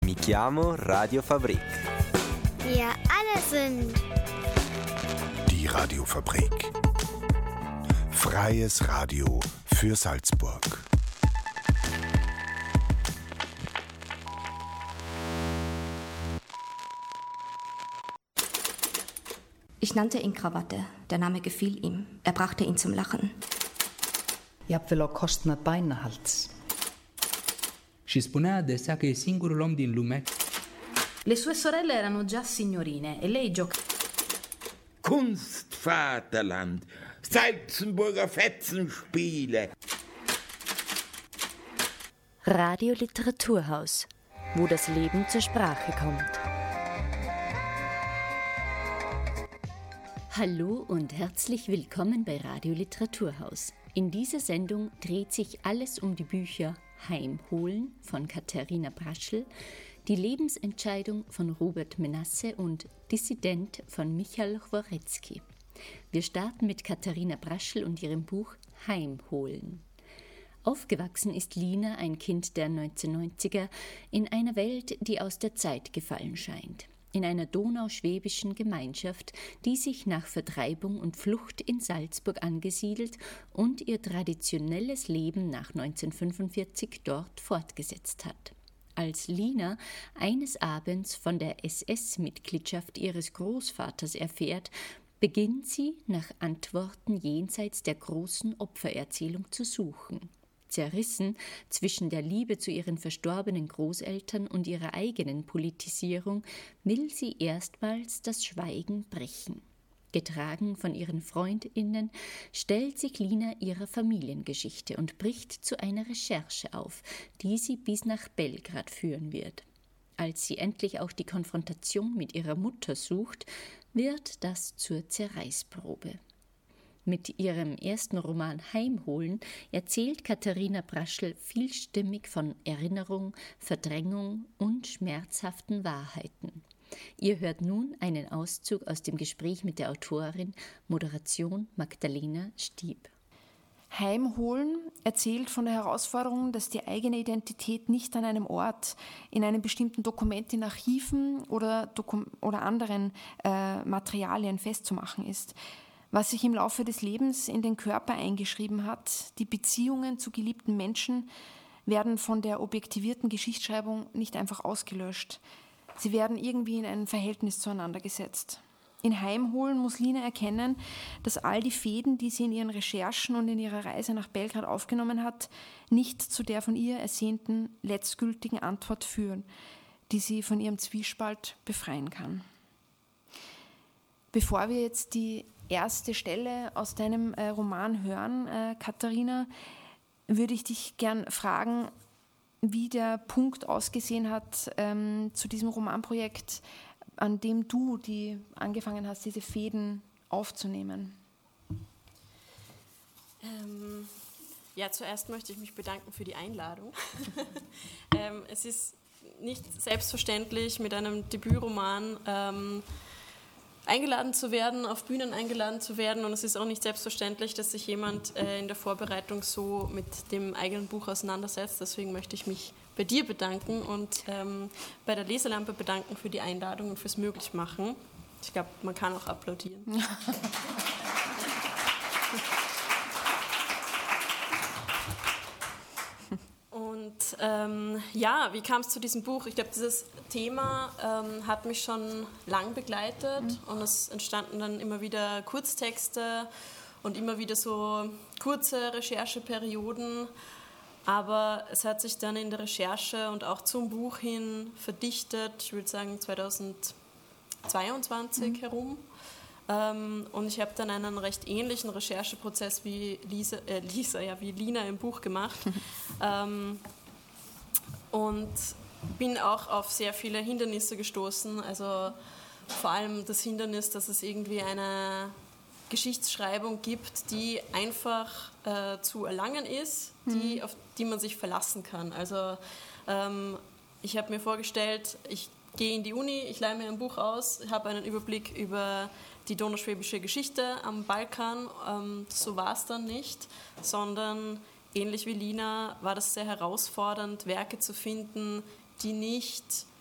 Mi chiamo Radio Fabrik. Wir alle sind Die Radiofabrik. Freies Radio für Salzburg. Ich nannte ihn Krawatte. Der Name gefiel ihm. Er brachte ihn zum Lachen. I-a fel o costnă Beinehals. Și spunea adesea că e singurul om din lume. Le sue sorelle erano già signorine e lei giocava. Kunstvaterland, Salzenburger Fetzenspiele. Radio Literaturhaus, wo das Leben zur Sprache kommt. Hallo und herzlich willkommen bei Radio Literaturhaus. In dieser Sendung dreht sich alles um die Bücher Heimholen von Katharina Braschl, Die Lebensentscheidung von Robert Menasse und Dissident von Michal Chworecki. Wir starten mit Katharina Braschl und ihrem Buch Heimholen. Aufgewachsen ist Lina, ein Kind der 1990er, in einer Welt, die aus der Zeit gefallen scheint. In einer donauschwäbischen Gemeinschaft, die sich nach Vertreibung und Flucht in Salzburg angesiedelt und ihr traditionelles Leben nach 1945 dort fortgesetzt hat. Als Lina eines Abends von der SS-Mitgliedschaft ihres Großvaters erfährt, beginnt sie nach Antworten jenseits der großen Opfererzählung zu suchen. Zerrissen zwischen der Liebe zu ihren verstorbenen Großeltern und ihrer eigenen Politisierung, will sie erstmals das Schweigen brechen. Getragen von ihren FreundInnen stellt sich Lina ihrer Familiengeschichte und bricht zu einer Recherche auf, die sie bis nach Belgrad führen wird. Als sie endlich auch die Konfrontation mit ihrer Mutter sucht, wird das zur Zerreißprobe. Mit ihrem ersten Roman Heimholen erzählt Katharina Braschl vielstimmig von Erinnerung, Verdrängung und schmerzhaften Wahrheiten. Ihr hört nun einen Auszug aus dem Gespräch mit der Autorin, Moderation Magdalena Stieb. Heimholen erzählt von der Herausforderung, dass die eigene Identität nicht an einem Ort, in einem bestimmten Dokument in Archiven oder anderen Materialien festzumachen ist. Was sich im Laufe des Lebens in den Körper eingeschrieben hat, die Beziehungen zu geliebten Menschen, werden von der objektivierten Geschichtsschreibung nicht einfach ausgelöscht. Sie werden irgendwie in ein Verhältnis zueinander gesetzt. In Heimholen muss Lina erkennen, dass all die Fäden, die sie in ihren Recherchen und in ihrer Reise nach Belgrad aufgenommen hat, nicht zu der von ihr ersehnten letztgültigen Antwort führen, die sie von ihrem Zwiespalt befreien kann. Bevor wir jetzt die erste Stelle aus deinem Roman hören, Katharina, würde ich dich gern fragen, wie der Punkt ausgesehen hat zu diesem Romanprojekt, an dem du angefangen hast, diese Fäden aufzunehmen. Zuerst möchte ich mich bedanken für die Einladung. Es ist nicht selbstverständlich, mit einem Debütroman eingeladen zu werden, auf Bühnen eingeladen zu werden, und es ist auch nicht selbstverständlich, dass sich jemand in der Vorbereitung so mit dem eigenen Buch auseinandersetzt. Deswegen möchte ich mich bei dir bedanken und bei der Leselampe bedanken für die Einladung und fürs Möglichmachen. Ich glaube, man kann auch applaudieren. Und wie kam es zu diesem Buch? Ich glaube, dieses Thema hat mich schon lang begleitet und es entstanden dann immer wieder Kurztexte und immer wieder so kurze Rechercheperioden. Aber es hat sich dann in der Recherche und auch zum Buch hin verdichtet, ich würde sagen 2022 herum. Und ich habe dann einen recht ähnlichen Rechercheprozess wie Lina im Buch gemacht. Und bin auch auf sehr viele Hindernisse gestoßen. Also vor allem das Hindernis, dass es irgendwie eine Geschichtsschreibung gibt, die einfach zu erlangen ist, auf die man sich verlassen kann. Also ich habe mir vorgestellt, ich gehe in die Uni, ich leihe mir ein Buch aus, habe einen Überblick über die donauschwäbische Geschichte am Balkan. So war es dann nicht, sondern ähnlich wie Lina war das sehr herausfordernd, Werke zu finden, die nicht